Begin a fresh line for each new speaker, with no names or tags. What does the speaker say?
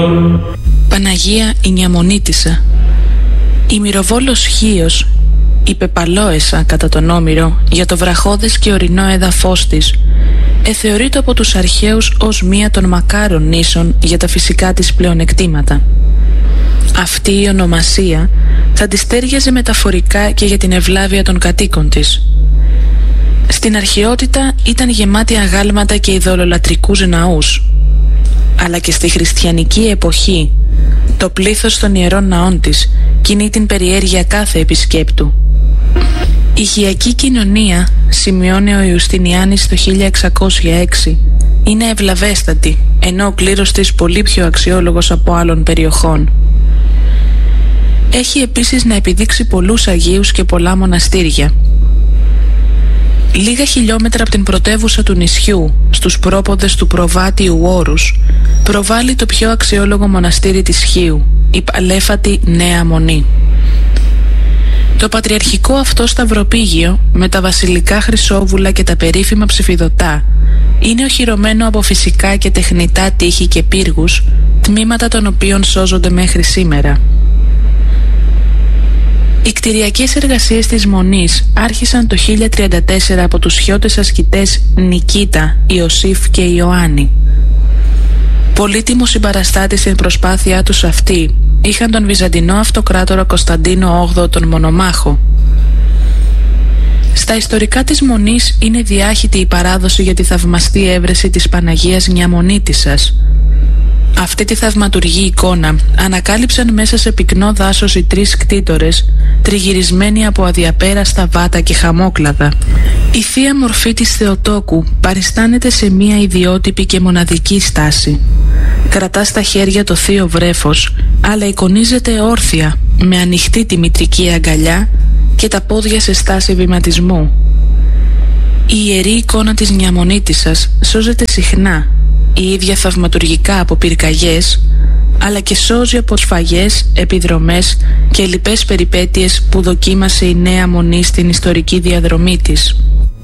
Παναγία η Νιαμονίτισσα. Η Μυροβόλος Χίος, η Πεπαλόεσα κατά τον Όμηρο, για το βραχώδες και ορεινό έδαφος της, θεωρείται από τους αρχαίους ως μία των μακάρων νήσων για τα φυσικά της πλεονεκτήματα. Αυτή η ονομασία θα της τέριαζε μεταφορικά και για την ευλάβεια των κατοίκων της. Στην αρχαιότητα ήταν γεμάτη αγάλματα και ειδωλολατρικούς ναούς, αλλά και στη χριστιανική εποχή το πλήθος των ιερών ναών της κινεί την περιέργεια κάθε επισκέπτου. Η Χιακή κοινωνία, σημειώνει ο Ιουστινιάνης το 1606, είναι ευλαβέστατη, ενώ ο κλήρος της πολύ πιο αξιόλογος από άλλων περιοχών. Έχει επίσης να επιδείξει πολλούς αγίους και πολλά μοναστήρια. Λίγα χιλιόμετρα από την πρωτεύουσα του νησιού, στους πρόποδες του προβάτιου όρους, προβάλλει το πιο αξιόλογο μοναστήρι της Χίου, η παλέφατη Νέα Μονή. Το πατριαρχικό αυτό σταυροπήγιο, με τα βασιλικά χρυσόβουλα και τα περίφημα ψηφιδωτά, είναι οχυρωμένο από φυσικά και τεχνητά τείχη και πύργους, τμήματα των οποίων σώζονται μέχρι σήμερα. Οι κτηριακές εργασίες της Μονής άρχισαν το 1034 από τους χιώτες ασκητές Νικήτα, Ιωσήφ και Ιωάννη. Πολύτιμο συμπαραστάτη στην προσπάθειά τους αυτή είχαν τον Βυζαντινό αυτοκράτορα Κωνσταντίνο VIII τον Μονομάχο. Στα ιστορικά της Μονής είναι διάχυτη η παράδοση για τη θαυμαστή έβρεση της Παναγίας Νιαμονίτισσας. Αυτή τη θαυματουργή εικόνα ανακάλυψαν μέσα σε πυκνό δάσος οι τρεις κτήτορες, τριγυρισμένοι από αδιαπέραστα βάτα και χαμόκλαδα. Η θεία μορφή της Θεοτόκου παριστάνεται σε μία ιδιότυπη και μοναδική στάση. Κρατά στα χέρια το θείο βρέφος, αλλά εικονίζεται όρθια, με ανοιχτή τη μητρική αγκαλιά και τα πόδια σε στάση βηματισμού. Η ιερή εικόνα της Νιαμονίτισσας σώζεται συχνά, η ίδια θαυματουργικά από πυρκαγιές, αλλά και σώζει από σφαγές, επιδρομές και λοιπές περιπέτειες που δοκίμασε η Νέα Μονή στην ιστορική διαδρομή της.